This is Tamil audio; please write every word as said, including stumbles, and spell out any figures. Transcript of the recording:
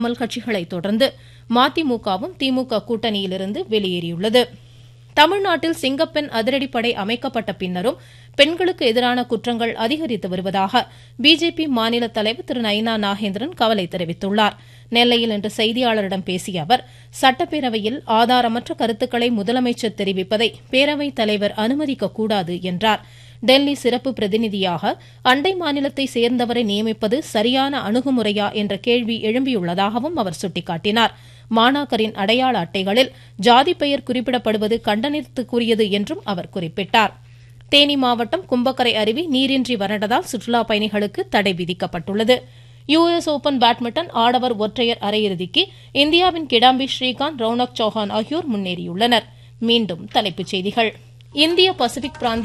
மல் கட்சிகளை தொடர்ந்து மதிமுகவும் திமுக கூட்டணியிலிருந்து வெளியேறியுள்ளது. தமிழ்நாட்டில் சிங்கப்பெண் அதிரடிப்படை அமைக்கப்பட்ட பின்னரும் பெண்களுக்கு எதிரான குற்றங்கள் அதிகரித்து வருவதாக பிஜேபி மாநில தலைவர் திரு நயினா நாகேந்திரன் கவலை தெரிவித்துள்ளார். நெல்லையில் இன்று செய்தியாளரிடம் பேசிய அவர், சட்டப்பேரவையில் ஆதாரமற்ற கருத்துக்களை முதலமைச்சர் தெரிவிப்பதை பேரவைத் தலைவர் அனுமதிக்க கூடாது என்றார். டெல்லி சிறப்பு பிரதிநிதியாக அண்டை மாநிலத்தை சேர்ந்தவரை நியமிப்பது சரியான அணுகுமுறையா என்ற கேள்வி எழும்பியுள்ளதாகவும் அவர் சுட்டிக்காட்டினார். மாணாக்கரின் அடையாள அட்டைகளில் ஜாதி பெயர் குறிப்பிடப்படுவது கண்டனத்திற்குரியது என்றும் அவர் குறிப்பிட்டார். தேனி மாவட்டம் கும்பக்கரை அருவி நீரின்றி வறண்டதால் சுற்றுலா பயணிகளுக்கு தடை விதிக்கப்பட்டுள்ளது. யுஎஸ் ஓபன் பேட்மிண்டன் ஆடவர் ஒற்றையர் அரையிறுதிக்கு இந்தியாவின் கிடாம்பி ஸ்ரீகாந்த், ரௌனக் சௌஹான் ஆகியோர் முன்னேறியுள்ளனர். மீண்டும் தலைப்புச் செய்திகள். இந்திய பசிபிக் பிராந்திய